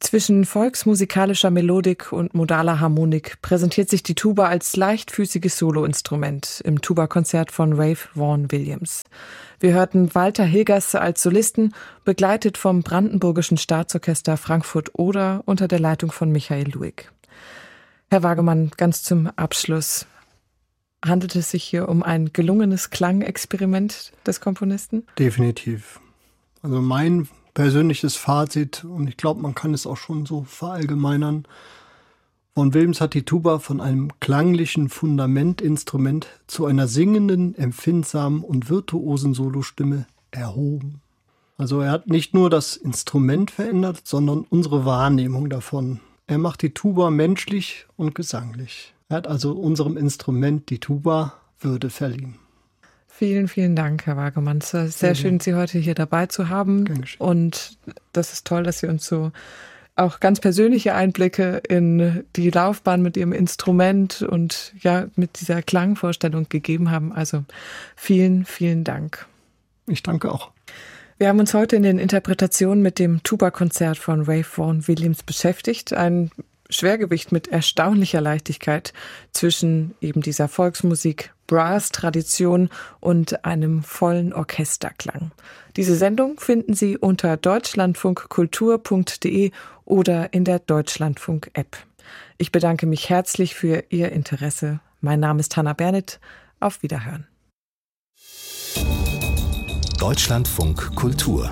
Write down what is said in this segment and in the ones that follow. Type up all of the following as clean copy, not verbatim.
Zwischen volksmusikalischer Melodik und modaler Harmonik präsentiert sich die Tuba als leichtfüßiges Soloinstrument im Tuba-Konzert von Ralph Vaughan Williams. Wir hörten Walter Hilgers als Solisten, begleitet vom Brandenburgischen Staatsorchester Frankfurt-Oder unter der Leitung von Michael Luig. Herr Wagemann, ganz zum Abschluss. Handelt es sich hier um ein gelungenes Klangexperiment des Komponisten? Definitiv. Also mein persönliches Fazit, und ich glaube, man kann es auch schon so verallgemeinern, Vaughan Williams hat die Tuba von einem klanglichen Fundamentinstrument zu einer singenden, empfindsamen und virtuosen Solostimme erhoben. Also er hat nicht nur das Instrument verändert, sondern unsere Wahrnehmung davon. Er macht die Tuba menschlich und gesanglich. Er hat also unserem Instrument, die Tuba, Würde verliehen. Vielen, vielen Dank, Herr Wagemann. Es war sehr schön, Sie heute hier dabei zu haben. Dankeschön. Und das ist toll, dass Sie uns so auch ganz persönliche Einblicke in die Laufbahn mit Ihrem Instrument und ja, mit dieser Klangvorstellung gegeben haben. Also vielen, vielen Dank. Ich danke auch. Wir haben uns heute in den Interpretationen mit dem Tuba-Konzert von Ralph Vaughan Williams beschäftigt. Ein Schwergewicht mit erstaunlicher Leichtigkeit zwischen eben dieser Volksmusik, Brass-Tradition und einem vollen Orchesterklang. Diese Sendung finden Sie unter deutschlandfunkkultur.de oder in der Deutschlandfunk-App. Ich bedanke mich herzlich für Ihr Interesse. Mein Name ist Hannah Bernit. Auf Wiederhören. Deutschlandfunk Kultur.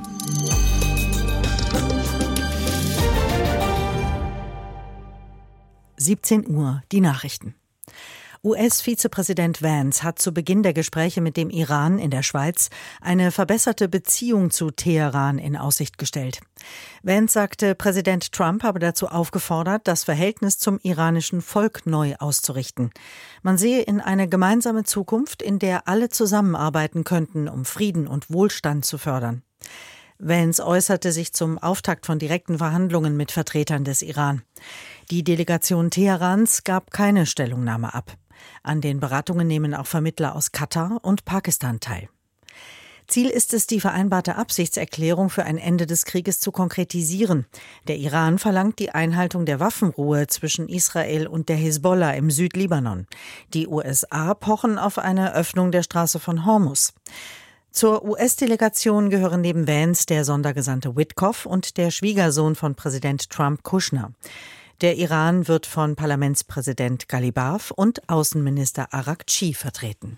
17 Uhr, die Nachrichten. US-Vizepräsident Vance hat zu Beginn der Gespräche mit dem Iran in der Schweiz eine verbesserte Beziehung zu Teheran in Aussicht gestellt. Vance sagte, Präsident Trump habe dazu aufgefordert, das Verhältnis zum iranischen Volk neu auszurichten. Man sehe in eine gemeinsame Zukunft, in der alle zusammenarbeiten könnten, um Frieden und Wohlstand zu fördern. Vance äußerte sich zum Auftakt von direkten Verhandlungen mit Vertretern des Iran. Die Delegation Teherans gab keine Stellungnahme ab. An den Beratungen nehmen auch Vermittler aus Katar und Pakistan teil. Ziel ist es, die vereinbarte Absichtserklärung für ein Ende des Krieges zu konkretisieren. Der Iran verlangt die Einhaltung der Waffenruhe zwischen Israel und der Hisbollah im Südlibanon. Die USA pochen auf eine Öffnung der Straße von Hormuz. Zur US-Delegation gehören neben Vance der Sondergesandte Witkoff und der Schwiegersohn von Präsident Trump, Kushner. Der Iran wird von Parlamentspräsident Ghalibaf und Außenminister Araghchi vertreten.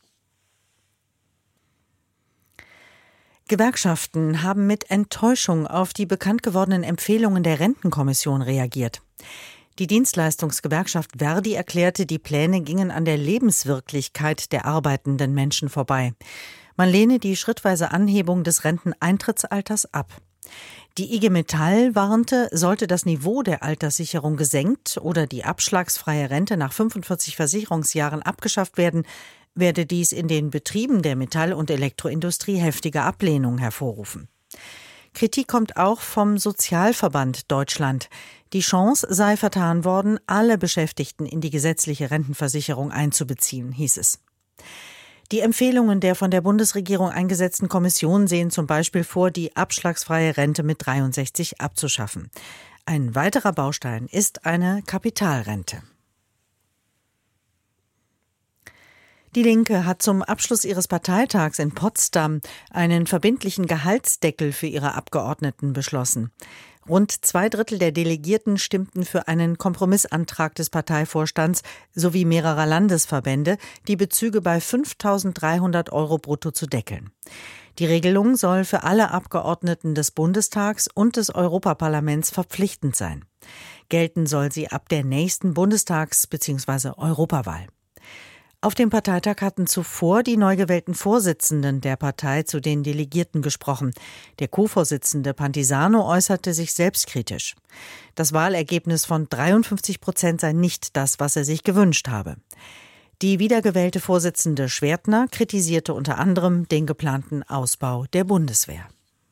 Gewerkschaften haben mit Enttäuschung auf die bekannt gewordenen Empfehlungen der Rentenkommission reagiert. Die Dienstleistungsgewerkschaft Verdi erklärte, die Pläne gingen an der Lebenswirklichkeit der arbeitenden Menschen vorbei. Man lehne die schrittweise Anhebung des Renteneintrittsalters ab. Die IG Metall warnte, sollte das Niveau der Alterssicherung gesenkt oder die abschlagsfreie Rente nach 45 Versicherungsjahren abgeschafft werden, werde dies in den Betrieben der Metall- und Elektroindustrie heftige Ablehnung hervorrufen. Kritik kommt auch vom Sozialverband Deutschland. Die Chance sei vertan worden, alle Beschäftigten in die gesetzliche Rentenversicherung einzubeziehen, hieß es. Die Empfehlungen der von der Bundesregierung eingesetzten Kommission sehen zum Beispiel vor, die abschlagsfreie Rente mit 63 abzuschaffen. Ein weiterer Baustein ist eine Kapitalrente. Die Linke hat zum Abschluss ihres Parteitags in Potsdam einen verbindlichen Gehaltsdeckel für ihre Abgeordneten beschlossen. Rund 2/3 der Delegierten stimmten für einen Kompromissantrag des Parteivorstands sowie mehrerer Landesverbände, die Bezüge bei 5.300 € brutto zu deckeln. Die Regelung soll für alle Abgeordneten des Bundestags und des Europaparlaments verpflichtend sein. Gelten soll sie ab der nächsten Bundestags- bzw. Europawahl. Auf dem Parteitag hatten zuvor die neu gewählten Vorsitzenden der Partei zu den Delegierten gesprochen. Der Co-Vorsitzende Pantisano äußerte sich selbstkritisch. Das Wahlergebnis von 53% sei nicht das, was er sich gewünscht habe. Die wiedergewählte Vorsitzende Schwertner kritisierte unter anderem den geplanten Ausbau der Bundeswehr.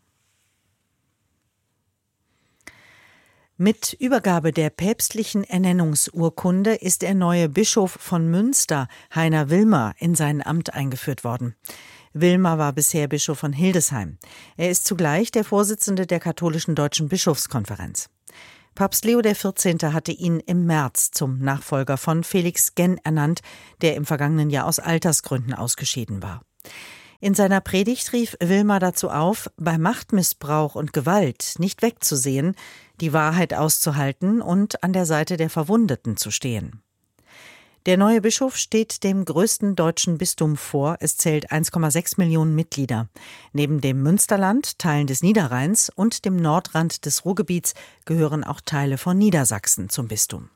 Mit Übergabe der päpstlichen Ernennungsurkunde ist der neue Bischof von Münster, Heiner Wilmer, in sein Amt eingeführt worden. Wilmer war bisher Bischof von Hildesheim. Er ist zugleich der Vorsitzende der Katholischen Deutschen Bischofskonferenz. Papst Leo XIV. Hatte ihn im März zum Nachfolger von Felix Genn ernannt, der im vergangenen Jahr aus Altersgründen ausgeschieden war. In seiner Predigt rief Wilmer dazu auf, bei Machtmissbrauch und Gewalt nicht wegzusehen, die Wahrheit auszuhalten und an der Seite der Verwundeten zu stehen. Der neue Bischof steht dem größten deutschen Bistum vor. Es zählt 1,6 Millionen Mitglieder. Neben dem Münsterland, Teilen des Niederrheins und dem Nordrand des Ruhrgebiets gehören auch Teile von Niedersachsen zum Bistum.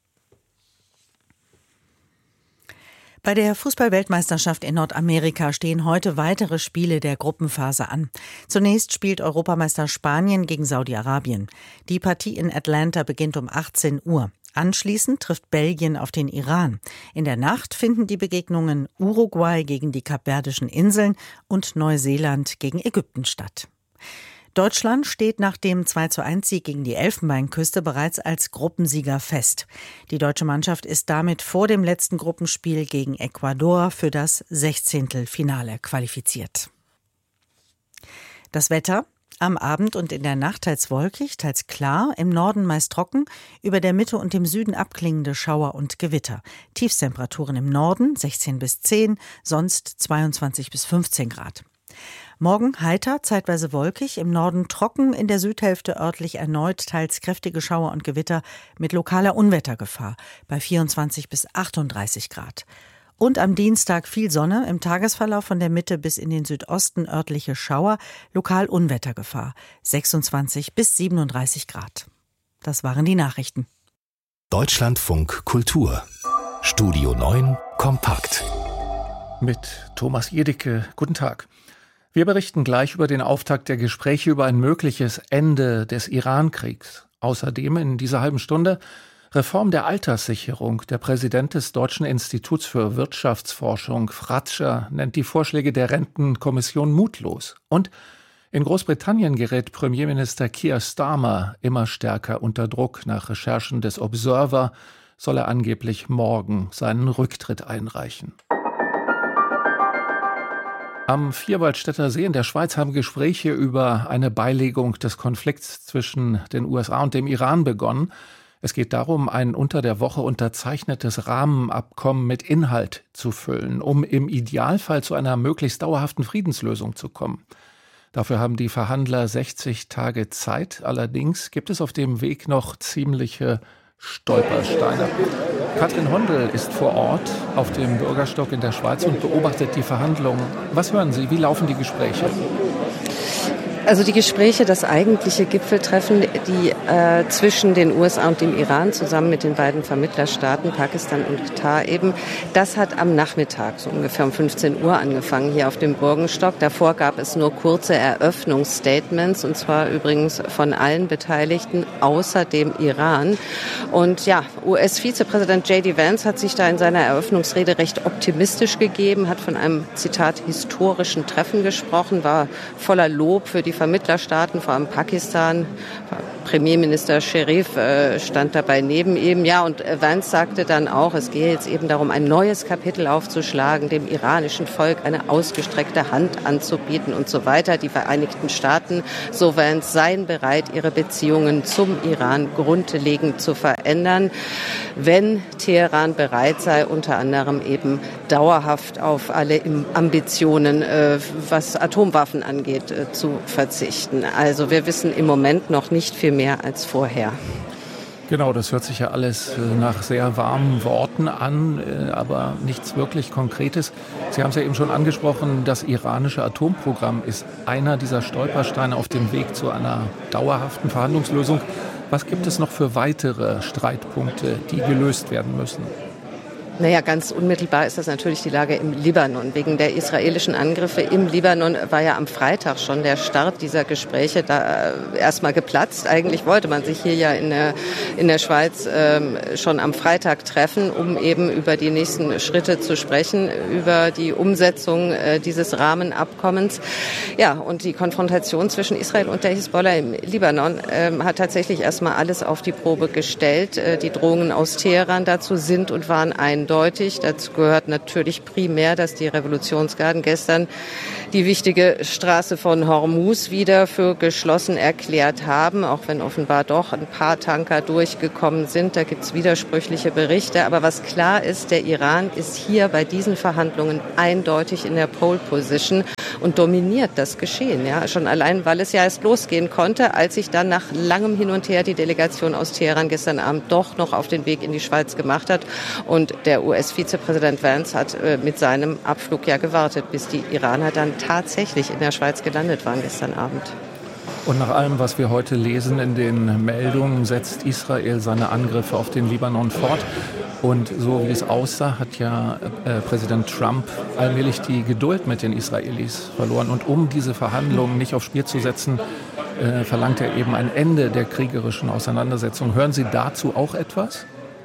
Bei der Fußball-Weltmeisterschaft in Nordamerika stehen heute weitere Spiele der Gruppenphase an. Zunächst spielt Europameister Spanien gegen Saudi-Arabien. Die Partie in Atlanta beginnt um 18 Uhr. Anschließend trifft Belgien auf den Iran. In der Nacht finden die Begegnungen Uruguay gegen die Kapverdischen Inseln und Neuseeland gegen Ägypten statt. Deutschland steht nach dem 2:1-Sieg gegen die Elfenbeinküste bereits als Gruppensieger fest. Die deutsche Mannschaft ist damit vor dem letzten Gruppenspiel gegen Ecuador für das 16. qualifiziert. Das Wetter: Am Abend und in der Nacht teils wolkig, teils klar, im Norden meist trocken, über der Mitte und dem Süden abklingende Schauer und Gewitter. Tiefstemperaturen im Norden 16 bis 10, sonst 22 bis 15 Grad. Morgen heiter, zeitweise wolkig, im Norden trocken, in der Südhälfte örtlich erneut teils kräftige Schauer und Gewitter mit lokaler Unwettergefahr bei 24 bis 38 Grad. Und am Dienstag viel Sonne, im Tagesverlauf von der Mitte bis in den Südosten örtliche Schauer, lokal Unwettergefahr, 26 bis 37 Grad. Das waren die Nachrichten. Deutschlandfunk Kultur. Studio 9 kompakt. Mit Thomas Jedicke. Guten Tag. Wir berichten gleich über den Auftakt der Gespräche über ein mögliches Ende des Iran-Kriegs. Außerdem in dieser halben Stunde Reform der Alterssicherung. Der Präsident des Deutschen Instituts für Wirtschaftsforschung, Fratscher, nennt die Vorschläge der Rentenkommission mutlos. Und in Großbritannien gerät Premierminister Keir Starmer immer stärker unter Druck. Nach Recherchen des Observer soll er angeblich morgen seinen Rücktritt einreichen. Am Vierwaldstätter See in der Schweiz haben Gespräche über eine Beilegung des Konflikts zwischen den USA und dem Iran begonnen. Es geht darum, ein unter der Woche unterzeichnetes Rahmenabkommen mit Inhalt zu füllen, um im Idealfall zu einer möglichst dauerhaften Friedenslösung zu kommen. Dafür haben die Verhandler 60 Tage Zeit. Allerdings gibt es auf dem Weg noch ziemliche Stolpersteine. Katrin Hondel ist vor Ort auf dem Bürgerstock in der Schweiz und beobachtet die Verhandlungen. Was hören Sie? Wie laufen die Gespräche? Also die Gespräche, das eigentliche Gipfeltreffen, die zwischen den USA und dem Iran zusammen mit den beiden Vermittlerstaaten, Pakistan und Katar eben, das hat am Nachmittag, so ungefähr um 15 Uhr angefangen hier auf dem Burgenstock. Davor gab es nur kurze Eröffnungsstatements, und zwar übrigens von allen Beteiligten außer dem Iran. Und ja, US-Vizepräsident J.D. Vance hat sich da in seiner Eröffnungsrede recht optimistisch gegeben, hat von einem, Zitat, historischen Treffen gesprochen, war voller Lob für die Vermittlerstaaten, vor allem Pakistan. Premierminister Sharif stand dabei neben ihm. Ja, und Vance sagte dann auch, es gehe jetzt eben darum, ein neues Kapitel aufzuschlagen, dem iranischen Volk eine ausgestreckte Hand anzubieten und so weiter. Die Vereinigten Staaten, so Vance, seien bereit, ihre Beziehungen zum Iran grundlegend zu verändern, wenn Teheran bereit sei, unter anderem eben dauerhaft auf alle Ambitionen, was Atomwaffen angeht, zu verzichten. Also wir wissen im Moment noch nicht viel mehr als vorher. Genau, das hört sich ja alles nach sehr warmen Worten an, aber nichts wirklich Konkretes. Sie haben es ja eben schon angesprochen, das iranische Atomprogramm ist einer dieser Stolpersteine auf dem Weg zu einer dauerhaften Verhandlungslösung. Was gibt es noch für weitere Streitpunkte, die gelöst werden müssen? Naja, ganz unmittelbar ist das natürlich die Lage im Libanon. Wegen der israelischen Angriffe im Libanon war ja am Freitag schon der Start dieser Gespräche da erstmal geplatzt. Eigentlich wollte man sich hier ja in der Schweiz schon am Freitag treffen, um eben über die nächsten Schritte zu sprechen, über die Umsetzung dieses Rahmenabkommens. Ja, und die Konfrontation zwischen Israel und der Hisbollah im Libanon hat tatsächlich erstmal alles auf die Probe gestellt. Die Drohungen aus Teheran dazu sind und waren eindeutig. eindeutig. Dazu gehört natürlich primär, dass die Revolutionsgarden gestern die wichtige Straße von Hormuz wieder für geschlossen erklärt haben, auch wenn offenbar doch ein paar Tanker durchgekommen sind. Da gibt es widersprüchliche Berichte. Aber was klar ist, der Iran ist hier bei diesen Verhandlungen eindeutig in der Pole Position und dominiert das Geschehen. Ja, schon allein, weil es ja erst losgehen konnte, als sich dann nach langem Hin und Her die Delegation aus Teheran gestern Abend doch noch auf den Weg in die Schweiz gemacht hat. Und der US-Vizepräsident Vance hat mit seinem Abflug ja gewartet, bis die Iraner dann tatsächlich in der Schweiz gelandet waren gestern Abend. Und nach allem, was wir heute lesen in den Meldungen, setzt Israel seine Angriffe auf den Libanon fort. Und so wie es aussah, hat ja Präsident Trump allmählich die Geduld mit den Israelis verloren. Und um diese Verhandlungen nicht aufs Spiel zu setzen, verlangt er eben ein Ende der kriegerischen Auseinandersetzung. Hören Sie dazu auch etwas?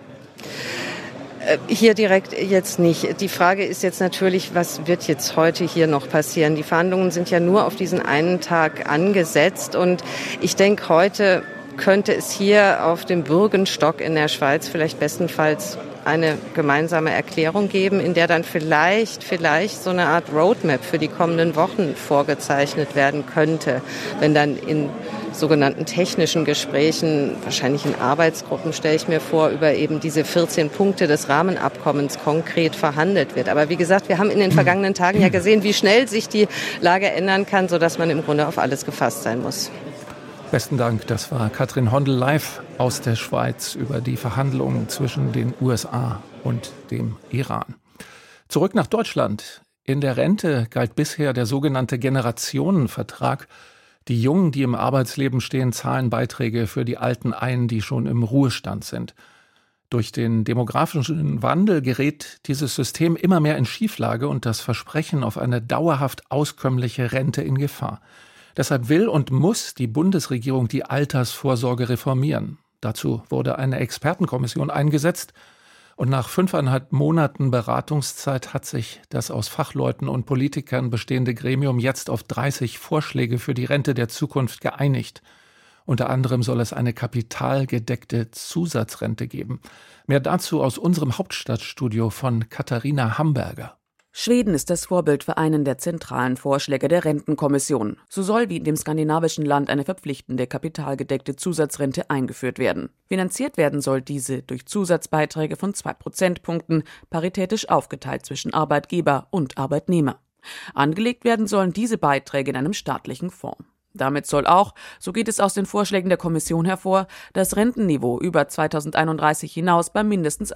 Hier direkt jetzt nicht. Die Frage ist jetzt natürlich, was wird jetzt heute hier noch passieren? Die Verhandlungen sind ja nur auf diesen einen Tag angesetzt und ich denke, heute könnte es hier auf dem Bürgenstock in der Schweiz vielleicht bestenfalls eine gemeinsame Erklärung geben, in der dann vielleicht so eine Art Roadmap für die kommenden Wochen vorgezeichnet werden könnte, wenn dann in sogenannten technischen Gesprächen, wahrscheinlich in Arbeitsgruppen, stelle ich mir vor, über eben diese 14 Punkte des Rahmenabkommens konkret verhandelt wird. Aber wie gesagt, wir haben in den vergangenen Tagen ja gesehen, wie schnell sich die Lage ändern kann, sodass man im Grunde auf alles gefasst sein muss. Besten Dank. Das war Katrin Hondel live aus der Schweiz über die Verhandlungen zwischen den USA und dem Iran. Zurück nach Deutschland. In der Rente galt bisher der sogenannte Generationenvertrag. Die Jungen, die im Arbeitsleben stehen, zahlen Beiträge für die Alten ein, die schon im Ruhestand sind. Durch den demografischen Wandel gerät dieses System immer mehr in Schieflage und das Versprechen auf eine dauerhaft auskömmliche Rente in Gefahr. Deshalb will und muss die Bundesregierung die Altersvorsorge reformieren. Dazu wurde eine Expertenkommission eingesetzt. Und nach 5,5 Monaten Beratungszeit hat sich das aus Fachleuten und Politikern bestehende Gremium jetzt auf 30 Vorschläge für die Rente der Zukunft geeinigt. Unter anderem soll es eine kapitalgedeckte Zusatzrente geben. Mehr dazu aus unserem Hauptstadtstudio von Katharina Hamburger. Schweden ist das Vorbild für einen der zentralen Vorschläge der Rentenkommission. So soll wie in dem skandinavischen Land eine verpflichtende kapitalgedeckte Zusatzrente eingeführt werden. Finanziert werden soll diese durch Zusatzbeiträge von 2 Prozentpunkten, paritätisch aufgeteilt zwischen Arbeitgeber und Arbeitnehmer. Angelegt werden sollen diese Beiträge in einem staatlichen Fonds. Damit soll auch, so geht es aus den Vorschlägen der Kommission hervor, das Rentenniveau über 2031 hinaus bei mindestens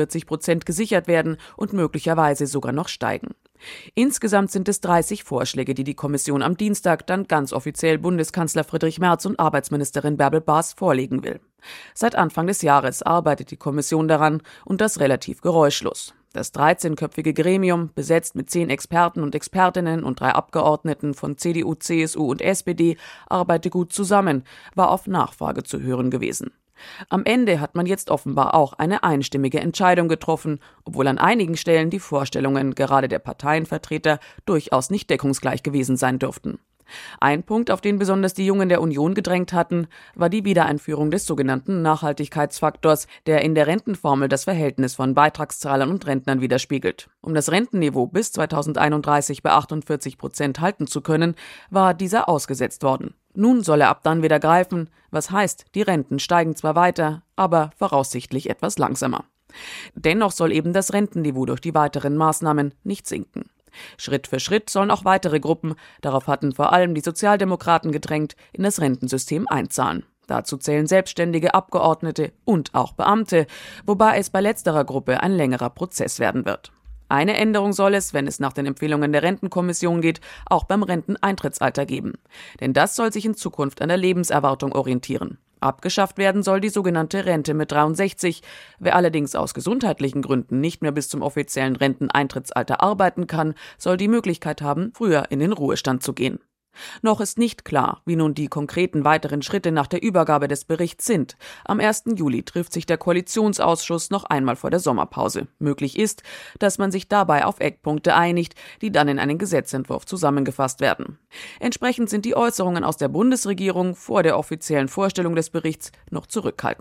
48% gesichert werden und möglicherweise sogar noch steigen. Insgesamt sind es 30 Vorschläge, die die Kommission am Dienstag dann ganz offiziell Bundeskanzler Friedrich Merz und Arbeitsministerin Bärbel Baas vorlegen will. Seit Anfang des Jahres arbeitet die Kommission daran und das relativ geräuschlos. Das 13-köpfige Gremium, besetzt mit 10 Experten und Expertinnen und 3 Abgeordneten von CDU, CSU und SPD, arbeite gut zusammen, war auf Nachfrage zu hören gewesen. Am Ende hat man jetzt offenbar auch eine einstimmige Entscheidung getroffen, obwohl an einigen Stellen die Vorstellungen gerade der Parteienvertreter durchaus nicht deckungsgleich gewesen sein dürften. Ein Punkt, auf den besonders die Jungen der Union gedrängt hatten, war die Wiedereinführung des sogenannten Nachhaltigkeitsfaktors, der in der Rentenformel das Verhältnis von Beitragszahlern und Rentnern widerspiegelt. Um das Rentenniveau bis 2031 bei 48% halten zu können, war dieser ausgesetzt worden. Nun soll er ab dann wieder greifen, was heißt, die Renten steigen zwar weiter, aber voraussichtlich etwas langsamer. Dennoch soll eben das Rentenniveau durch die weiteren Maßnahmen nicht sinken. Schritt für Schritt sollen auch weitere Gruppen, darauf hatten vor allem die Sozialdemokraten gedrängt, in das Rentensystem einzahlen. Dazu zählen Selbstständige, Abgeordnete und auch Beamte, wobei es bei letzterer Gruppe ein längerer Prozess werden wird. Eine Änderung soll es, wenn es nach den Empfehlungen der Rentenkommission geht, auch beim Renteneintrittsalter geben. Denn das soll sich in Zukunft an der Lebenserwartung orientieren. Abgeschafft werden soll die sogenannte Rente mit 63. Wer allerdings aus gesundheitlichen Gründen nicht mehr bis zum offiziellen Renteneintrittsalter arbeiten kann, soll die Möglichkeit haben, früher in den Ruhestand zu gehen. Noch ist nicht klar, wie nun die konkreten weiteren Schritte nach der Übergabe des Berichts sind. Am 1. Juli trifft sich der Koalitionsausschuss noch einmal vor der Sommerpause. Möglich ist, dass man sich dabei auf Eckpunkte einigt, die dann in einen Gesetzentwurf zusammengefasst werden. Entsprechend sind die Äußerungen aus der Bundesregierung vor der offiziellen Vorstellung des Berichts noch zurückhaltend.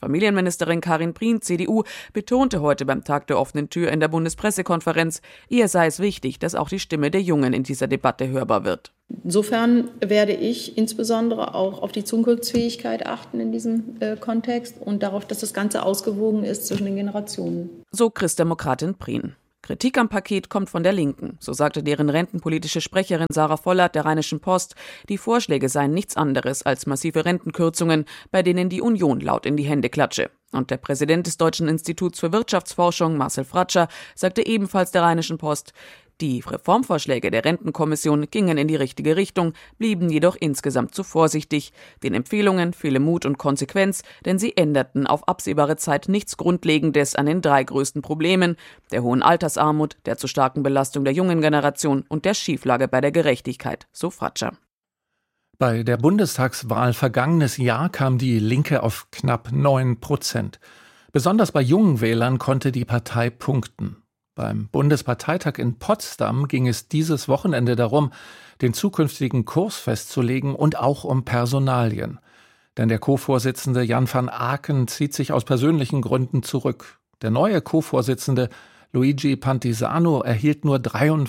Familienministerin Karin Prien, CDU, betonte heute beim Tag der offenen Tür in der Bundespressekonferenz, ihr sei es wichtig, dass auch die Stimme der Jungen in dieser Debatte hörbar wird. Insofern werde ich insbesondere auch auf die Zukunftsfähigkeit achten in diesem Kontext und darauf, dass das Ganze ausgewogen ist zwischen den Generationen. So Christdemokratin Prien. Kritik am Paket kommt von der Linken. So sagte deren rentenpolitische Sprecherin Sarah Vollert der Rheinischen Post, die Vorschläge seien nichts anderes als massive Rentenkürzungen, bei denen die Union laut in die Hände klatsche. Und der Präsident des Deutschen Instituts für Wirtschaftsforschung, Marcel Fratscher, sagte ebenfalls der Rheinischen Post, die Reformvorschläge der Rentenkommission gingen in die richtige Richtung, blieben jedoch insgesamt zu vorsichtig. Den Empfehlungen fehle Mut und Konsequenz, denn sie änderten auf absehbare Zeit nichts Grundlegendes an den 3 größten Problemen: der hohen Altersarmut, der zu starken Belastung der jungen Generation und der Schieflage bei der Gerechtigkeit, so Fratscher. Bei der Bundestagswahl vergangenes Jahr kam die Linke auf knapp 9%. Besonders bei jungen Wählern konnte die Partei punkten. Beim Bundesparteitag in Potsdam ging es dieses Wochenende darum, den zukünftigen Kurs festzulegen und auch um Personalien. Denn der Co-Vorsitzende Jan van Aken zieht sich aus persönlichen Gründen zurück. Der neue Co-Vorsitzende Luigi Pantisano erhielt nur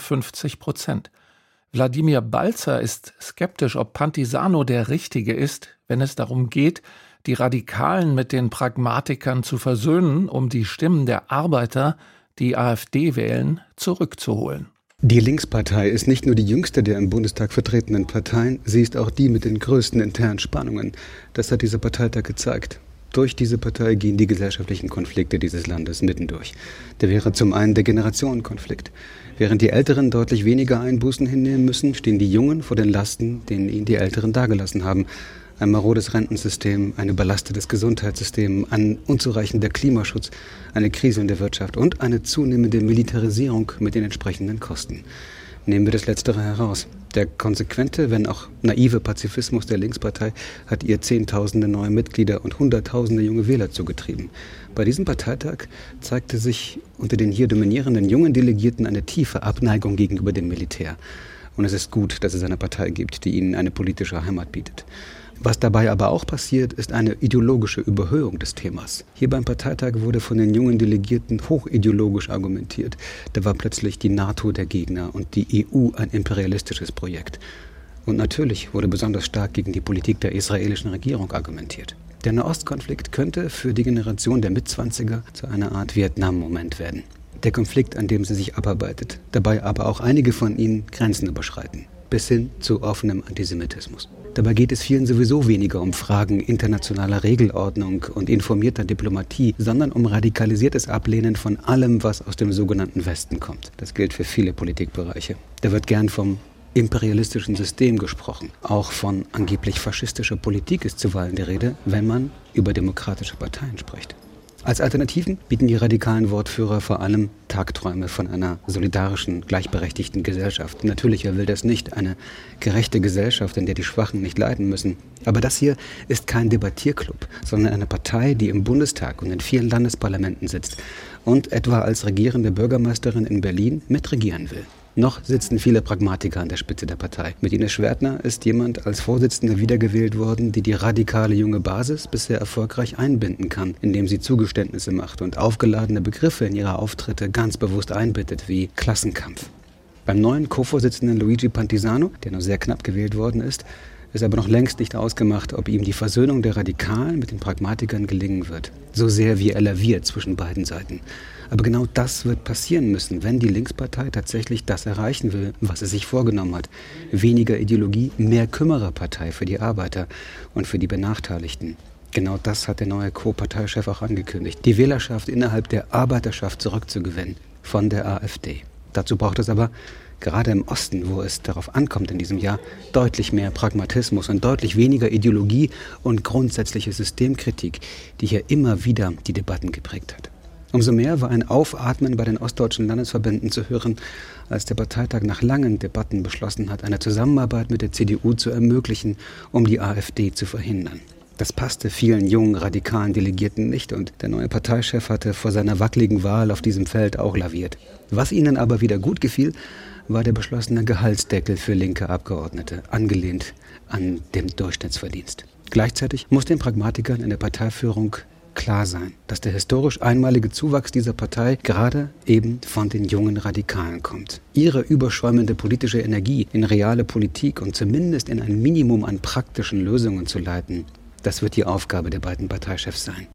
53%. Wladimir Balzer ist skeptisch, ob Pantisano der Richtige ist, wenn es darum geht, die Radikalen mit den Pragmatikern zu versöhnen, um die Stimmen der Arbeiter, die AfD wählen, zurückzuholen. Die Linkspartei ist nicht nur die jüngste der im Bundestag vertretenen Parteien, sie ist auch die mit den größten internen Spannungen. Das hat dieser Parteitag gezeigt. Durch diese Partei gehen die gesellschaftlichen Konflikte dieses Landes mittendurch. Der wäre zum einen der Generationenkonflikt. Während die Älteren deutlich weniger Einbußen hinnehmen müssen, stehen die Jungen vor den Lasten, denen ihnen die Älteren dagelassen haben. Ein marodes Rentensystem, ein überlastetes Gesundheitssystem, ein unzureichender Klimaschutz, eine Krise in der Wirtschaft und eine zunehmende Militarisierung mit den entsprechenden Kosten. Nehmen wir das Letztere heraus. Der konsequente, wenn auch naive Pazifismus der Linkspartei hat ihr Zehntausende neue Mitglieder und Hunderttausende junge Wähler zugetrieben. Bei diesem Parteitag zeigte sich unter den hier dominierenden jungen Delegierten eine tiefe Abneigung gegenüber dem Militär. Und es ist gut, dass es eine Partei gibt, die ihnen eine politische Heimat bietet. Was dabei aber auch passiert, ist eine ideologische Überhöhung des Themas. Hier beim Parteitag wurde von den jungen Delegierten hochideologisch argumentiert. Da war plötzlich die NATO der Gegner und die EU ein imperialistisches Projekt. Und natürlich wurde besonders stark gegen die Politik der israelischen Regierung argumentiert. Der Nahostkonflikt könnte für die Generation der Mitzwanziger zu einer Art Vietnam-Moment werden. Der Konflikt, an dem sie sich abarbeitet, dabei aber auch einige von ihnen Grenzen überschreiten, bis hin zu offenem Antisemitismus. Dabei geht es vielen sowieso weniger um Fragen internationaler Regelordnung und informierter Diplomatie, sondern um radikalisiertes Ablehnen von allem, was aus dem sogenannten Westen kommt. Das gilt für viele Politikbereiche. Da wird gern vom imperialistischen System gesprochen. Auch von angeblich faschistischer Politik ist zuweilen die Rede, wenn man über demokratische Parteien spricht. Als Alternativen bieten die radikalen Wortführer vor allem Tagträume von einer solidarischen, gleichberechtigten Gesellschaft. Natürlich, wer will das nicht? Eine gerechte Gesellschaft, in der die Schwachen nicht leiden müssen. Aber das hier ist kein Debattierclub, sondern eine Partei, die im Bundestag und in vielen Landesparlamenten sitzt und etwa als regierende Bürgermeisterin in Berlin mitregieren will. Noch sitzen viele Pragmatiker an der Spitze der Partei. Mit Ines Schwertner ist jemand als Vorsitzende wiedergewählt worden, die die radikale junge Basis bisher erfolgreich einbinden kann, indem sie Zugeständnisse macht und aufgeladene Begriffe in ihre Auftritte ganz bewusst einbettet, wie Klassenkampf. Beim neuen Co-Vorsitzenden Luigi Pantisano, der nur sehr knapp gewählt worden ist aber noch längst nicht ausgemacht, ob ihm die Versöhnung der Radikalen mit den Pragmatikern gelingen wird. So sehr wie er laviert zwischen beiden Seiten. Aber genau das wird passieren müssen, wenn die Linkspartei tatsächlich das erreichen will, was sie sich vorgenommen hat. Weniger Ideologie, mehr Kümmererpartei für die Arbeiter und für die Benachteiligten. Genau das hat der neue Co-Parteichef auch angekündigt. Die Wählerschaft innerhalb der Arbeiterschaft zurückzugewinnen von der AfD. Dazu braucht es aber gerade im Osten, wo es darauf ankommt in diesem Jahr, deutlich mehr Pragmatismus und deutlich weniger Ideologie und grundsätzliche Systemkritik, die hier immer wieder die Debatten geprägt hat. Umso mehr war ein Aufatmen bei den ostdeutschen Landesverbänden zu hören, als der Parteitag nach langen Debatten beschlossen hat, eine Zusammenarbeit mit der CDU zu ermöglichen, um die AfD zu verhindern. Das passte vielen jungen, radikalen Delegierten nicht und der neue Parteichef hatte vor seiner wackeligen Wahl auf diesem Feld auch laviert. Was ihnen aber wieder gut gefiel, war der beschlossene Gehaltsdeckel für linke Abgeordnete, angelehnt an den Durchschnittsverdienst. Gleichzeitig muss den Pragmatikern in der Parteiführung klar sein, dass der historisch einmalige Zuwachs dieser Partei gerade eben von den jungen Radikalen kommt. Ihre überschäumende politische Energie in reale Politik und zumindest in ein Minimum an praktischen Lösungen zu leiten, das wird die Aufgabe der beiden Parteichefs sein.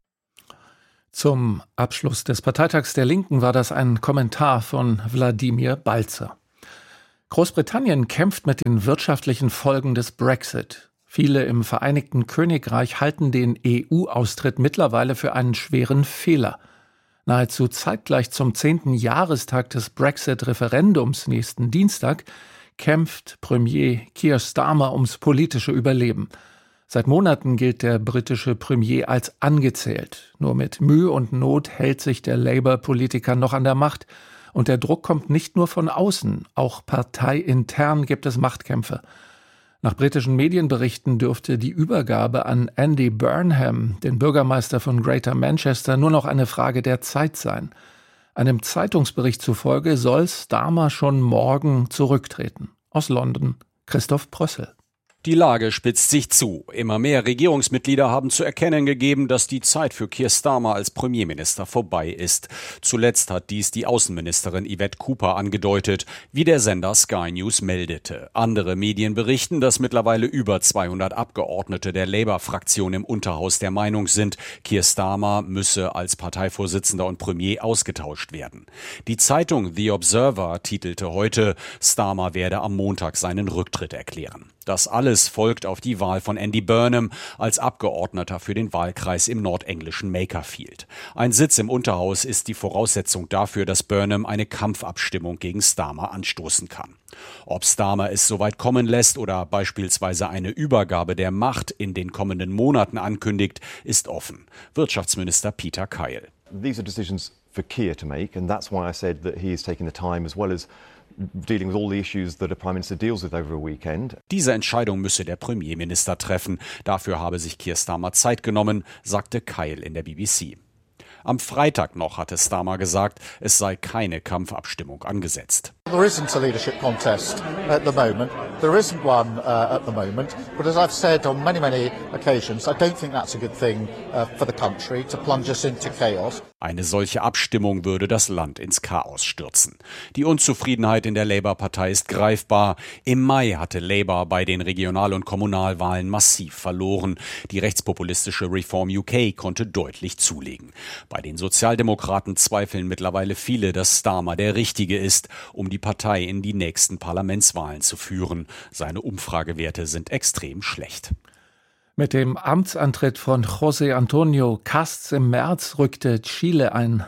Zum Abschluss des Parteitags der Linken war das ein Kommentar von Wladimir Balzer. Großbritannien kämpft mit den wirtschaftlichen Folgen des Brexit. Viele im Vereinigten Königreich halten den EU-Austritt mittlerweile für einen schweren Fehler. Nahezu zeitgleich zum 10. Jahrestag des Brexit-Referendums nächsten Dienstag kämpft Premier Keir Starmer ums politische Überleben. Seit Monaten gilt der britische Premier als angezählt. Nur mit Mühe und Not hält sich der Labour-Politiker noch an der Macht. Und der Druck kommt nicht nur von außen, auch parteiintern gibt es Machtkämpfe. Nach britischen Medienberichten dürfte die Übergabe an Andy Burnham, den Bürgermeister von Greater Manchester, nur noch eine Frage der Zeit sein. Einem Zeitungsbericht zufolge soll Starmer schon morgen zurücktreten. Aus London, Christoph Prössel. Die Lage spitzt sich zu. Immer mehr Regierungsmitglieder haben zu erkennen gegeben, dass die Zeit für Keir Starmer als Premierminister vorbei ist. Zuletzt hat dies die Außenministerin Yvette Cooper angedeutet, wie der Sender Sky News meldete. Andere Medien berichten, dass mittlerweile über 200 Abgeordnete der Labour-Fraktion im Unterhaus der Meinung sind, Keir Starmer müsse als Parteivorsitzender und Premier ausgetauscht werden. Die Zeitung The Observer titelte heute, Starmer werde am Montag seinen Rücktritt erklären. Das alles folgt auf die Wahl von Andy Burnham als Abgeordneter für den Wahlkreis im nordenglischen Makerfield. Ein Sitz im Unterhaus ist die Voraussetzung dafür, dass Burnham eine Kampfabstimmung gegen Starmer anstoßen kann. Ob Starmer es soweit kommen lässt oder beispielsweise eine Übergabe der Macht in den kommenden Monaten ankündigt, ist offen. Wirtschaftsminister Peter Kyle. These are decisions for Keir to make, and that's why I said that he is taking the time as well as dealing with all the issues that a Prime Minister deals with over a weekend. Diese Entscheidung müsse der Premierminister treffen. Dafür habe sich Keir Starmer Zeit genommen, sagte Kyle in der BBC. Am Freitag noch hatte Starmer gesagt, es sei keine Kampfabstimmung angesetzt. There isn't a leadership contest at the moment. There isn't one at the moment. But as I've said on many occasions, I don't think that's a good thing for the country to plunge us into chaos. Eine solche Abstimmung würde das Land ins Chaos stürzen. Die Unzufriedenheit in der Labour-Partei ist greifbar. Im Mai hatte Labour bei den Regional- und Kommunalwahlen massiv verloren. Die rechtspopulistische Reform UK konnte deutlich zulegen. Bei den Sozialdemokraten zweifeln mittlerweile viele, dass Starmer der Richtige ist, um die Partei in die nächsten Parlamentswahlen zu führen. Seine Umfragewerte sind extrem schlecht. Mit dem Amtsantritt von José Antonio Casts im März rückte Chile ein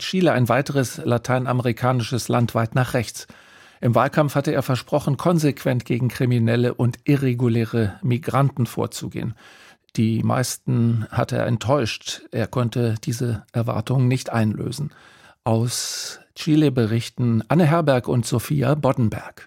weiteres lateinamerikanisches Land weit nach rechts. Im Wahlkampf hatte er versprochen, konsequent gegen kriminelle und irreguläre Migranten vorzugehen. Die meisten hatte er enttäuscht. Er konnte diese Erwartungen nicht einlösen. Aus Chile berichten Anne Herberg und Sophia Boddenberg.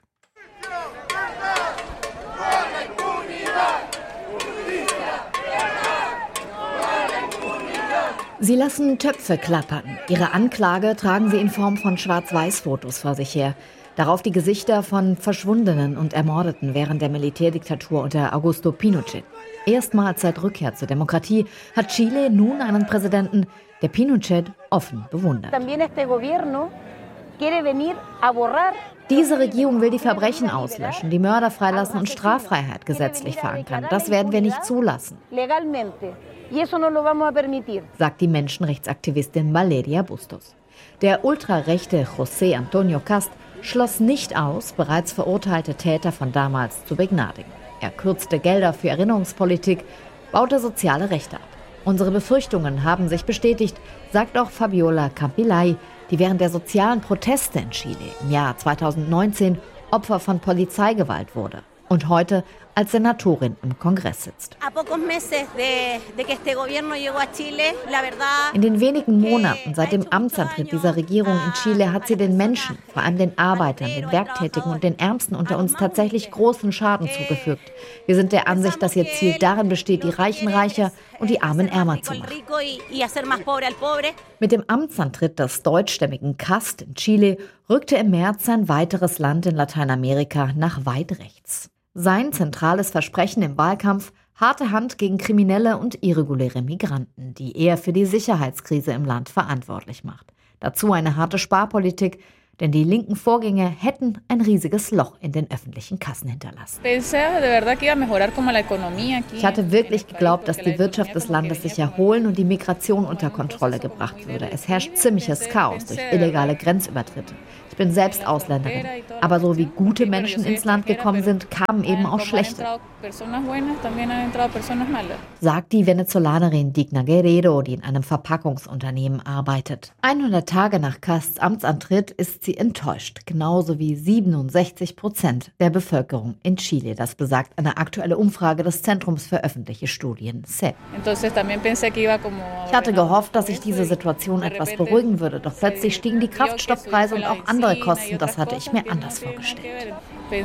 Sie lassen Töpfe klappern. Ihre Anklage tragen sie in Form von Schwarz-Weiß-Fotos vor sich her. Darauf die Gesichter von Verschwundenen und Ermordeten während der Militärdiktatur unter Augusto Pinochet. Erstmals seit Rückkehr zur Demokratie hat Chile nun einen Präsidenten, der Pinochet offen bewundert. Diese Regierung will die Verbrechen auslöschen, die Mörder freilassen und Straffreiheit gesetzlich verankern. Das werden wir nicht zulassen, sagt die Menschenrechtsaktivistin Valeria Bustos. Der ultrarechte José Antonio Cast schloss nicht aus, bereits verurteilte Täter von damals zu begnadigen. Er kürzte Gelder für Erinnerungspolitik, baute soziale Rechte ab. Unsere Befürchtungen haben sich bestätigt, sagt auch Fabiola Campillay, die während der sozialen Proteste in Chile im Jahr 2019 Opfer von Polizeigewalt wurde und heute als Senatorin im Kongress sitzt. In den wenigen Monaten seit dem Amtsantritt dieser Regierung in Chile hat sie den Menschen, vor allem den Arbeitern, den Werktätigen und den Ärmsten unter uns tatsächlich großen Schaden zugefügt. Wir sind der Ansicht, dass ihr Ziel darin besteht, die Reichen reicher und die Armen ärmer zu machen. Mit dem Amtsantritt des deutschstämmigen Cast in Chile rückte im März ein weiteres Land in Lateinamerika nach weit rechts. Sein zentrales Versprechen im Wahlkampf Harte Hand gegen Kriminelle und irreguläre Migranten, die er für die Sicherheitskrise im Land verantwortlich macht. Dazu eine harte Sparpolitik, denn die linken Vorgänge hätten ein riesiges Loch in den öffentlichen Kassen hinterlassen. Ich hatte wirklich geglaubt, dass die Wirtschaft des Landes sich erholen und die Migration unter Kontrolle gebracht würde. Es herrscht ziemliches Chaos durch illegale Grenzübertritte. Ich bin selbst Ausländerin, aber so wie gute Menschen ins Land gekommen sind, kamen eben auch schlechte, sagt die Venezolanerin Digna Guerrero, die in einem Verpackungsunternehmen arbeitet. 100 Tage nach Casts Amtsantritt ist sie enttäuscht, genauso wie 67% der Bevölkerung in Chile. Das besagt eine aktuelle Umfrage des Zentrums für öffentliche Studien, CEP. Ich hatte gehofft, dass sich diese Situation etwas beruhigen würde, doch plötzlich stiegen die Kraftstoffpreise und auch andere Kosten. Das hatte ich mir anders vorgestellt.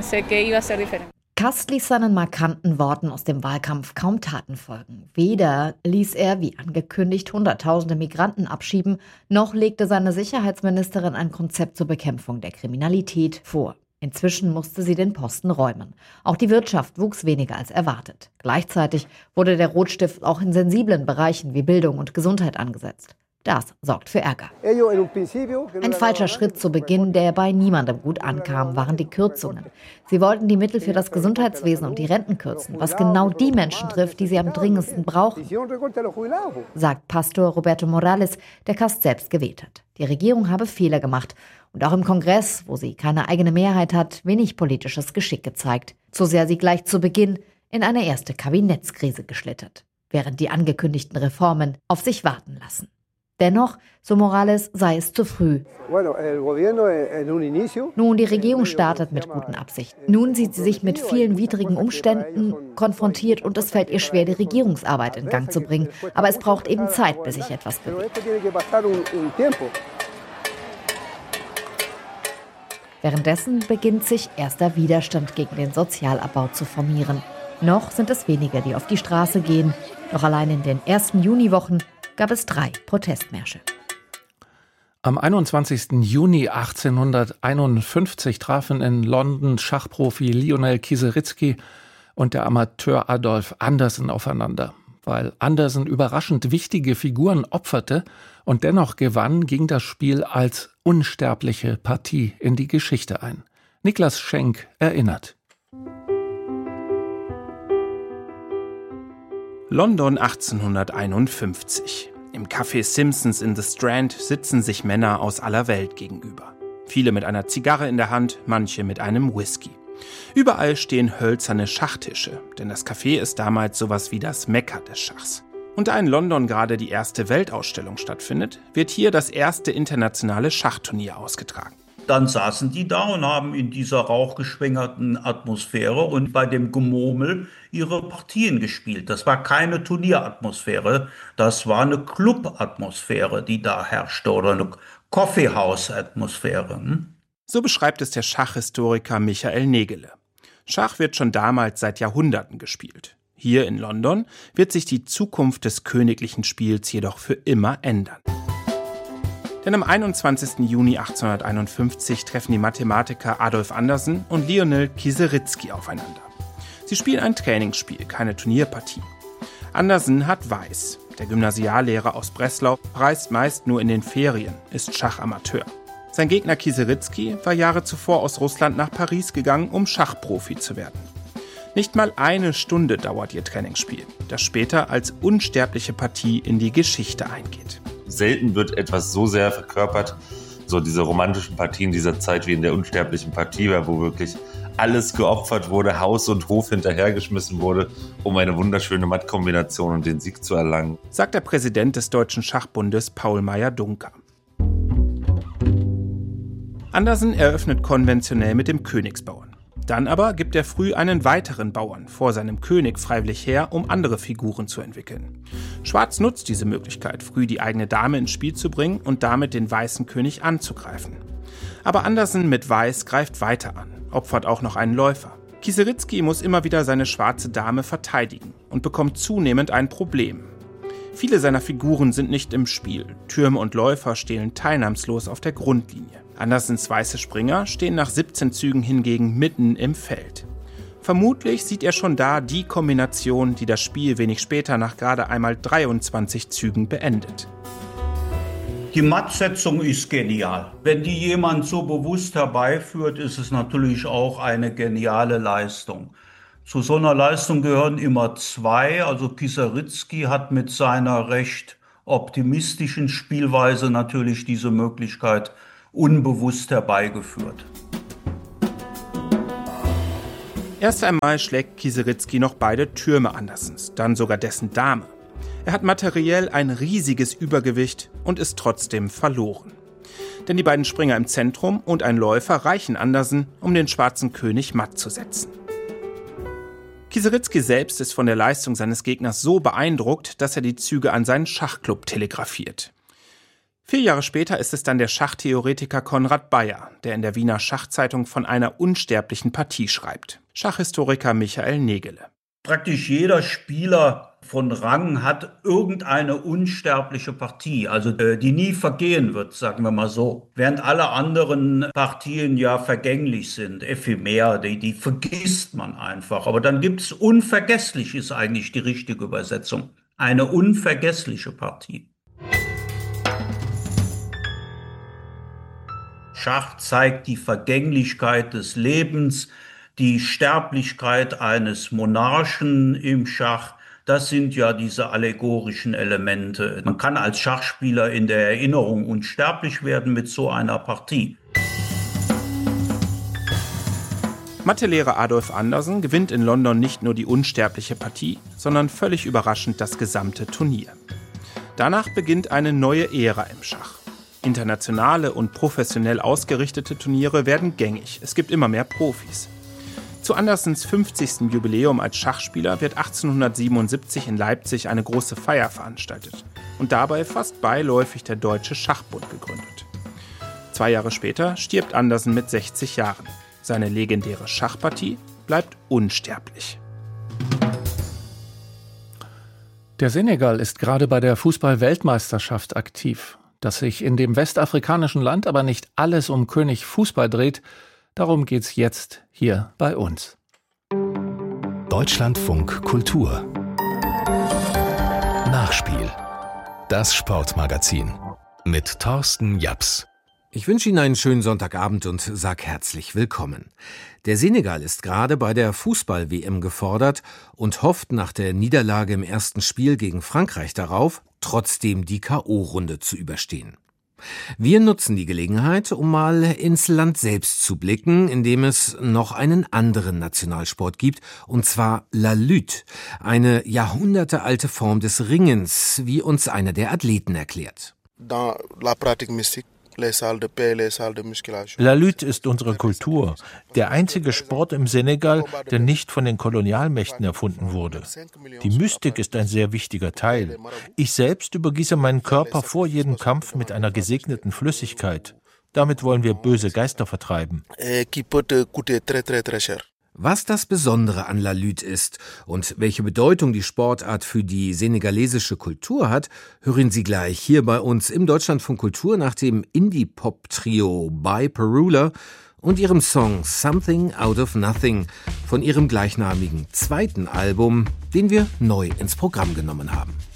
Cast ließ seinen markanten Worten aus dem Wahlkampf kaum Taten folgen. Weder ließ er, wie angekündigt, Hunderttausende Migranten abschieben, noch legte seine Sicherheitsministerin ein Konzept zur Bekämpfung der Kriminalität vor. Inzwischen musste sie den Posten räumen. Auch die Wirtschaft wuchs weniger als erwartet. Gleichzeitig wurde der Rotstift auch in sensiblen Bereichen wie Bildung und Gesundheit angesetzt. Das sorgt für Ärger. Ein falscher Schritt zu Beginn, der bei niemandem gut ankam, waren die Kürzungen. Sie wollten die Mittel für das Gesundheitswesen und die Renten kürzen, was genau die Menschen trifft, die sie am dringendsten brauchen, sagt Pastor Roberto Morales, der Cast selbst gewählt hat. Die Regierung habe Fehler gemacht und auch im Kongress, wo sie keine eigene Mehrheit hat, wenig politisches Geschick gezeigt. So sehr sie gleich zu Beginn in eine erste Kabinettskrise geschlittert, während die angekündigten Reformen auf sich warten lassen. Dennoch, so Morales, sei es zu früh. Nun, die Regierung startet mit guten Absichten. Nun sieht sie sich mit vielen widrigen Umständen konfrontiert und es fällt ihr schwer, die Regierungsarbeit in Gang zu bringen. Aber es braucht eben Zeit, bis sich etwas bewegt. Währenddessen beginnt sich erster Widerstand gegen den Sozialabbau zu formieren. Noch sind es weniger, die auf die Straße gehen. Doch allein in den ersten Juniwochen gab es 3 Protestmärsche. Am 21. Juni 1851 trafen in London Schachprofi Lionel Kieseritzky und der Amateur Adolf Anderssen aufeinander. Weil Anderssen überraschend wichtige Figuren opferte und dennoch gewann, ging das Spiel als unsterbliche Partie in die Geschichte ein. Niklas Schenk erinnert. London 1851. Im Café Simpsons in The Strand sitzen sich Männer aus aller Welt gegenüber. Viele mit einer Zigarre in der Hand, manche mit einem Whisky. Überall stehen hölzerne Schachtische, denn das Café ist damals sowas wie das Mekka des Schachs. Und da in London gerade die erste Weltausstellung stattfindet, wird hier das erste internationale Schachturnier ausgetragen. Dann saßen die da und haben in dieser rauchgeschwängerten Atmosphäre und bei dem Gemurmel ihre Partien gespielt. Das war keine Turnieratmosphäre, das war eine Clubatmosphäre, die da herrschte, oder eine Coffeehouse-Atmosphäre. So beschreibt es der Schachhistoriker Michael Negele. Schach wird schon damals seit Jahrhunderten gespielt. Hier in London wird sich die Zukunft des königlichen Spiels jedoch für immer ändern. Denn am 21. Juni 1851 treffen die Mathematiker Adolf Anderssen und Lionel Kieseritzky aufeinander. Sie spielen ein Trainingsspiel, keine Turnierpartie. Anderssen hat Weiß. Der Gymnasiallehrer aus Breslau reist meist nur in den Ferien, ist Schachamateur. Sein Gegner Kieseritzky war Jahre zuvor aus Russland nach Paris gegangen, um Schachprofi zu werden. Nicht mal eine Stunde dauert ihr Trainingsspiel, das später als unsterbliche Partie in die Geschichte eingeht. Selten wird etwas so sehr verkörpert, so diese romantischen Partien dieser Zeit wie in der unsterblichen Partie, wo wirklich alles geopfert wurde, Haus und Hof hinterhergeschmissen wurde, um eine wunderschöne Mattkombination und den Sieg zu erlangen, sagt der Präsident des Deutschen Schachbundes Paul Meyer-Dunker. Anderssen eröffnet konventionell mit dem Königsbauern. Dann aber gibt er früh einen weiteren Bauern vor seinem König freiwillig her, um andere Figuren zu entwickeln. Schwarz nutzt diese Möglichkeit, früh die eigene Dame ins Spiel zu bringen und damit den weißen König anzugreifen. Aber Anderssen mit Weiß greift weiter an, opfert auch noch einen Läufer. Kieseritzky muss immer wieder seine schwarze Dame verteidigen und bekommt zunehmend ein Problem. Viele seiner Figuren sind nicht im Spiel. Türme und Läufer stehen teilnahmslos auf der Grundlinie. Andersens weiße Springer stehen nach 17 Zügen hingegen mitten im Feld. Vermutlich sieht er schon da die Kombination, die das Spiel wenig später nach gerade einmal 23 Zügen beendet. Die Mattsetzung ist genial. Wenn die jemand so bewusst herbeiführt, ist es natürlich auch eine geniale Leistung. Zu so einer Leistung gehören immer zwei. Also Kieseritzky hat mit seiner recht optimistischen Spielweise natürlich diese Möglichkeit unbewusst herbeigeführt. Erst einmal schlägt Kieseritzky noch beide Türme Andersens, dann sogar dessen Dame. Er hat materiell ein riesiges Übergewicht und ist trotzdem verloren. Denn die beiden Springer im Zentrum und ein Läufer reichen Andersen, um den schwarzen König matt zu setzen. Kieseritzky selbst ist von der Leistung seines Gegners so beeindruckt, dass er die Züge an seinen Schachclub telegrafiert. 4 Jahre später ist es dann der Schachtheoretiker Konrad Bayer, der in der Wiener Schachzeitung von einer unsterblichen Partie schreibt. Schachhistoriker Michael Negele. Praktisch jeder Spieler von Rang hat irgendeine unsterbliche Partie, also die nie vergehen wird, sagen wir mal so. Während alle anderen Partien ja vergänglich sind, ephemer, die vergisst man einfach. Aber dann gibt's unvergesslich, ist eigentlich die richtige Übersetzung. Eine unvergessliche Partie. Schach zeigt die Vergänglichkeit des Lebens, die Sterblichkeit eines Monarchen im Schach. Das sind ja diese allegorischen Elemente. Man kann als Schachspieler in der Erinnerung unsterblich werden mit so einer Partie. Mathelehrer Adolf Andersen gewinnt in London nicht nur die unsterbliche Partie, sondern völlig überraschend das gesamte Turnier. Danach beginnt eine neue Ära im Schach. Internationale und professionell ausgerichtete Turniere werden gängig. Es gibt immer mehr Profis. Zu Andersens 50. Jubiläum als Schachspieler wird 1877 in Leipzig eine große Feier veranstaltet und dabei fast beiläufig der Deutsche Schachbund gegründet. 2 Jahre später stirbt Andersen mit 60 Jahren. Seine legendäre Schachpartie bleibt unsterblich. Der Senegal ist gerade bei der Fußball-Weltmeisterschaft aktiv. Dass sich in dem westafrikanischen Land aber nicht alles um König Fußball dreht, darum geht's jetzt hier bei uns. Deutschlandfunk Kultur Nachspiel. Das Sportmagazin mit Thorsten Japs. Ich wünsche Ihnen einen schönen Sonntagabend und sage herzlich willkommen. Der Senegal ist gerade bei der Fußball-WM gefordert und hofft nach der Niederlage im ersten Spiel gegen Frankreich darauf, trotzdem die K.O.-Runde zu überstehen. Wir nutzen die Gelegenheit, um mal ins Land selbst zu blicken, in dem es noch einen anderen Nationalsport gibt, und zwar La Lutte, eine jahrhundertealte Form des Ringens, wie uns einer der Athleten erklärt. Dans la pratique mystique. La Lutte ist unsere Kultur, der einzige Sport im Senegal, der nicht von den Kolonialmächten erfunden wurde. Die Mystik ist ein sehr wichtiger Teil. Ich selbst übergieße meinen Körper vor jedem Kampf mit einer gesegneten Flüssigkeit. Damit wollen wir böse Geister vertreiben. Was das Besondere an La Lutte ist und welche Bedeutung die Sportart für die senegalesische Kultur hat, hören Sie gleich hier bei uns im Deutschlandfunk Kultur nach dem Indie-Pop-Trio By Perula und ihrem Song Something Out of Nothing von ihrem gleichnamigen zweiten Album, den wir neu ins Programm genommen haben.